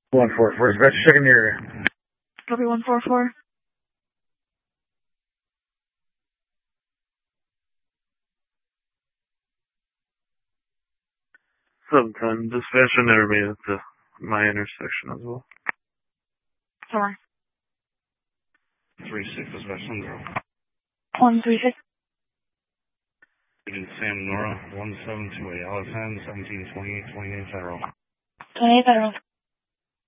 144, dispatch, checking the area. Copy 144. 710, dispatch, I never made it to my intersection as well. Sorry. 36, dispatch, Sunbro. 136. Agent Sam Nora, 1728, Alice N, 1728, 28 Federal. 28 Federal.